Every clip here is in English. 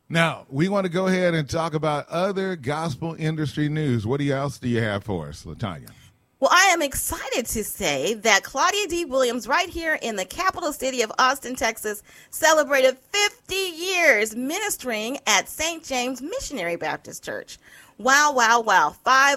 Now, we want to go ahead and talk about other gospel industry news. What else do you have for us, LaTanya? Well, I am excited to say that Claudia D. Williams, right here in the capital city of Austin, Texas, celebrated 50 years ministering at St. James Missionary Baptist Church. Wow, wow, wow.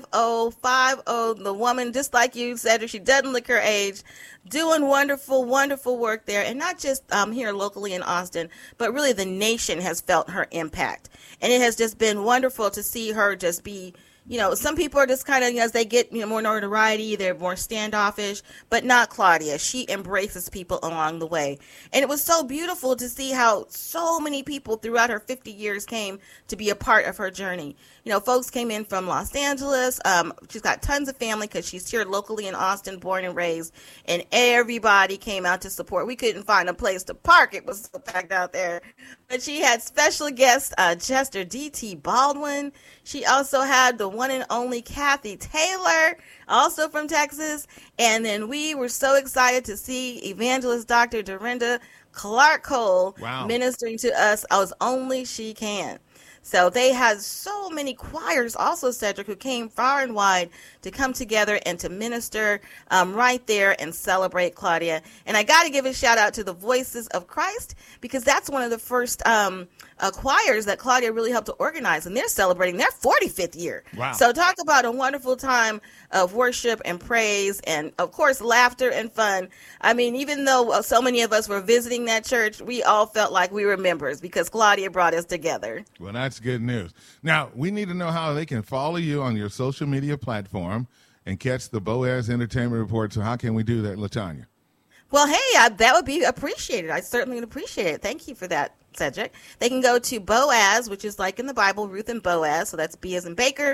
5050. The woman, just like you said, she doesn't look her age, doing wonderful, wonderful work there. And not just here locally in Austin, but really the nation has felt her impact. And it has just been wonderful to see her just be, some people are just kind of, as they get more notoriety, they're more standoffish, but not Claudia. She embraces people along the way. And it was so beautiful to see how so many people throughout her 50 years came to be a part of her journey. Folks came in from Los Angeles. She's got tons of family because she's here locally in Austin, born and raised, and everybody came out to support. We couldn't find a place to park. It was so packed out there. But she had special guest Chester D.T. Baldwin. She also had the one and only Kathy Taylor, also from Texas. And then we were so excited to see evangelist Dr. Dorinda Clark Cole ministering to us as only she can. So they had so many choirs also, Cedric, who came far and wide to come together and to minister right there and celebrate Claudia. And I got to give a shout out to the Voices of Christ, because that's one of the first choirs that Claudia really helped to organize, and they're celebrating their 45th year. Wow. So talk about a wonderful time of worship and praise and, of course, laughter and fun. I mean, even though so many of us were visiting that church, we all felt like we were members because Claudia brought us together. Well, that's good news. Now, we need to know how they can follow you on your social media platform and catch the Boaz Entertainment Report. So how can we do that, LaTanya? Well, hey, that would be appreciated. I certainly would appreciate it. Thank you for that, Cedric. They can go to Boaz, which is like in the Bible, Ruth and Boaz. So that's B as in Baker,